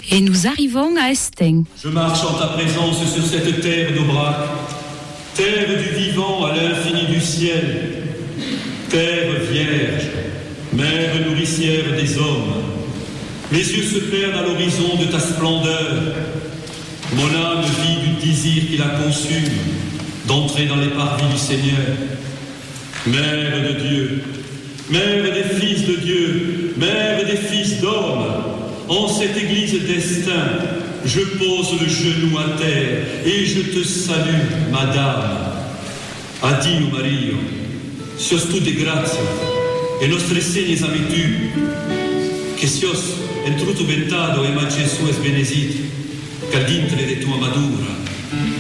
Et nous arrivons à Estaing. Je marche en ta présence sur cette terre d'Aubrac, terre du vivant à l'infini du ciel, terre vierge, mère nourricière des hommes. Mes yeux se perdent à l'horizon de ta splendeur. Mon âme vit du désir qui la consume, d'entrer dans les parvis du Seigneur. Mère de Dieu, mère des fils de Dieu, mère des fils d'hommes, en cette église d'Estaing, je pose le genou à terre et je te salue, Madame. Addio Mario, sios tu de gratia, e nostre segnes ami tu, che sios entruto ventado e ma Gesù es benedit, cal dintre de tua madura.